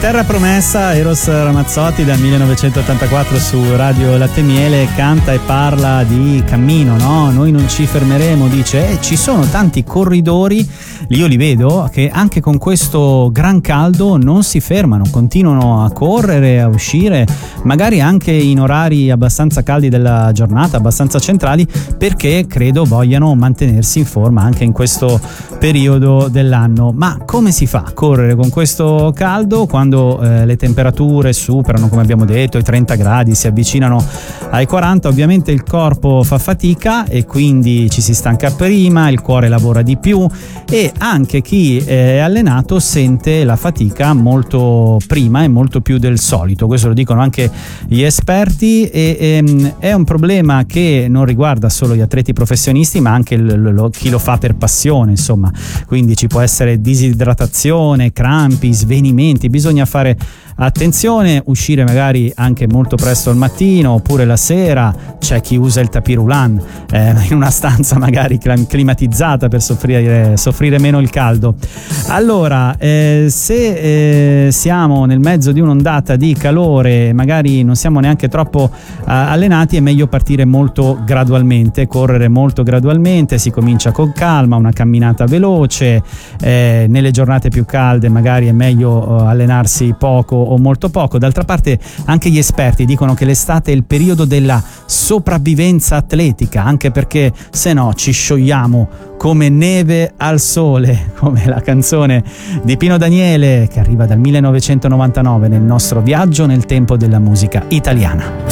Terra Promessa, Eros Ramazzotti dal 1984 su Radio Latte Miele, canta e parla di cammino, no? Noi non ci fermeremo, dice, ci sono tanti corridori, io li vedo, che anche con questo gran caldo non si fermano, continuano a correre, a uscire, magari anche in orari abbastanza caldi della giornata, abbastanza centrali, perché credo vogliano mantenersi in forma anche in questo periodo dell'anno. Ma come si fa a correre con questo caldo quando le temperature superano, come abbiamo detto, i 30 gradi, si avvicinano ai 40? Ovviamente il corpo fa fatica e quindi ci si stanca prima, il cuore lavora di più e anche chi è allenato sente la fatica molto prima e molto più del solito. Questo lo dicono anche gli esperti e è un problema che non riguarda solo gli atleti professionisti, ma anche chi lo fa per passione, insomma. Quindi ci può essere disidratazione, crampi, svenimenti, bisogna fare attenzione, uscire magari anche molto presto al mattino oppure la sera. C'è chi usa il tapis roulant in una stanza magari climatizzata per soffrire meno il caldo. Allora, se siamo nel mezzo di un'ondata di calore, magari non siamo neanche troppo allenati, è meglio partire molto gradualmente, correre molto gradualmente, si comincia con calma, una camminata veloce. Nelle giornate più calde magari è meglio allenarsi poco o molto poco. D'altra parte anche gli esperti dicono che l'estate è il periodo della sopravvivenza atletica, anche perché se no ci sciogliamo come neve al sole, come la canzone di Pino Daniele che arriva dal 1999 nel nostro viaggio nel tempo della musica italiana.